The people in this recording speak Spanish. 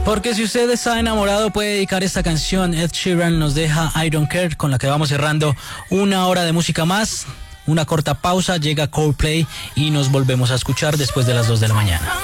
Porque si usted está enamorado puede dedicar esta canción. Ed Sheeran nos deja I Don't Care, con la que vamos cerrando una hora de música más. Una corta pausa, llega Coldplay y nos volvemos a escuchar después de las 2 de la mañana.